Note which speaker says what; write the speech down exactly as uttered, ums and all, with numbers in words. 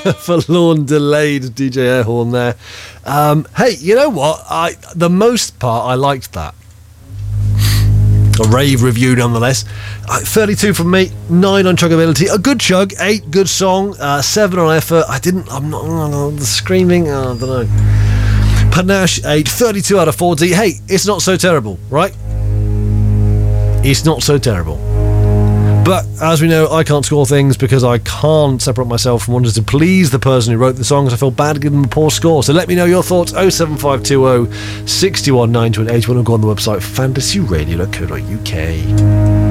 Speaker 1: Forlorn Delayed, D J Airhorn there. Um, hey, you know what? I the most part, I liked that. A rave review nonetheless. Uh, thirty-two from me, nine on chuggability. A good chug, eight, good song, uh, seven on effort. I didn't, I'm not, oh, the screaming, oh, I don't know. Panache, eight, thirty-two out of forty. Hey, it's not so terrible, right? It's not so terrible. But as we know, I can't score things because I can't separate myself from wanting to please the person who wrote the songs. I feel bad giving them a poor score. So let me know your thoughts. oh seven five two oh, six one nine two eight one, or go on the website fantasy radio dot co dot uk.